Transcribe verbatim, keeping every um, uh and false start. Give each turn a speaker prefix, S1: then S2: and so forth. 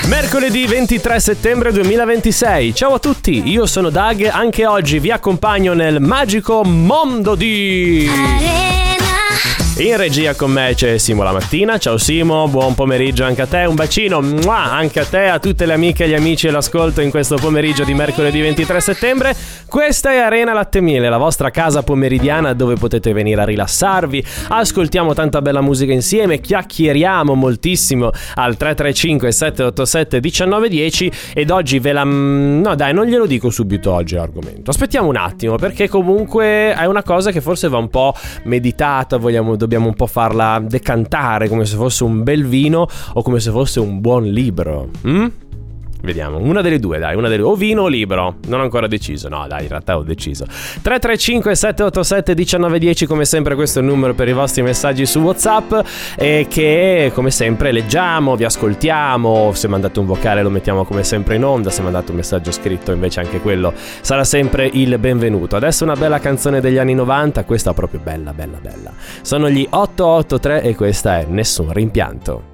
S1: Mercoledì ventitré settembre duemilaventisei. Ciao a tutti, io sono Doug. Anche oggi vi accompagno nel magico mondo di In regia con me c'è Simo La Mattina. Ciao Simo, buon pomeriggio anche a te. Un bacino mua, anche a te, a tutte le amiche e gli amici all'ascolto in questo pomeriggio di mercoledì ventitré settembre. Questa è Arena Latte Miele, la vostra casa pomeridiana dove potete venire a rilassarvi. Ascoltiamo tanta bella musica insieme, chiacchieriamo moltissimo al tre tre cinque sette otto sette uno nove uno zero. Ed oggi ve la... no dai, non glielo dico subito oggi l'argomento. Aspettiamo un attimo, perché comunque è una cosa che forse va un po' meditata. Vogliamo Dobbiamo un po' farla decantare come se fosse un bel vino o come se fosse un buon libro. Mm? Vediamo, una delle due, dai, una delle o vino o libro. Non ho ancora deciso. No, dai, in realtà ho deciso. tre tre cinque sette otto sette uno nove uno zero, come sempre questo è il numero per i vostri messaggi su WhatsApp, e che come sempre leggiamo, vi ascoltiamo. Se mandate un vocale lo mettiamo come sempre in onda, se mandate un messaggio scritto invece anche quello sarà sempre il benvenuto. Adesso una bella canzone degli anni novanta, questa proprio bella bella bella. Sono gli otto otto tre e questa è Nessun Rimpianto.